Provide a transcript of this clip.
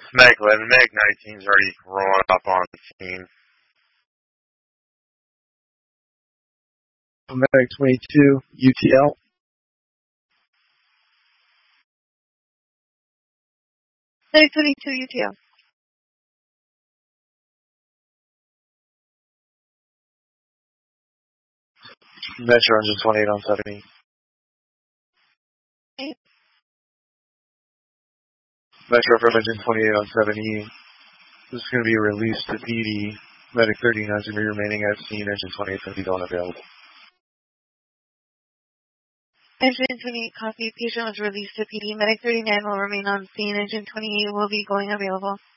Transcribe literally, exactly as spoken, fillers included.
Meg eleven, Meg nineteen's already rolling up on the scene. Medic twenty-two, U T L. Medic twenty-two, U T L. Metro engine twenty-eight on seventy. Okay. Metro from engine twenty-eight on seventy. This is going to be released to P D. Medic thirty-nine is going to be remaining at scene. Engine twenty-eight is going to be going available. Engine twenty-eight, copy. Patient was released to P D. Medic thirty-nine will remain on scene. Engine twenty-eight will be going available.